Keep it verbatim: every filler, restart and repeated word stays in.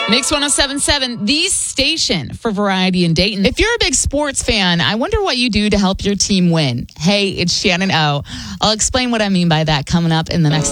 Mix one oh seven point seven, the station for variety in Dayton. If you're a big sports fan, I wonder what you do to help your team win. Hey, it's Shannon O. I'll explain what I mean by that coming up in the next